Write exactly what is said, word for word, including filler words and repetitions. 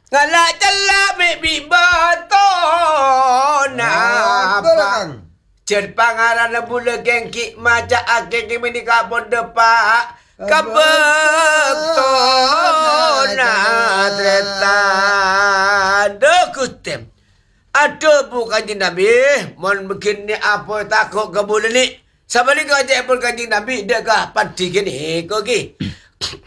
Ngalak celak baby betul Ah, betul lah, Kang. Cer pangaran bula gengki majak akeng kini kapon depak kabetul na treta dokutem. Ada bukan kanjeng Nabi, mon begini apa takut ke bulan ni. Sama ni kau ajak pun kanjeng Nabi, dia kah padi kini kau ki.